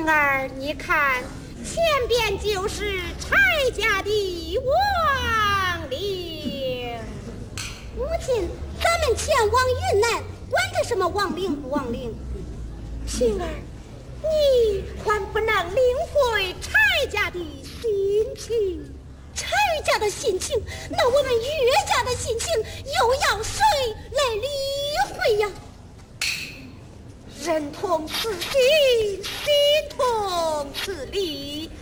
凤儿，你看，前边就是柴家的王陵。 母亲，咱们前往云南，管他什么王陵不王陵。 杏儿，你还不能领会柴家的心情？ 柴家的心情，那我们岳家的心情又要谁来理会呀？ 人同此心，心同此理，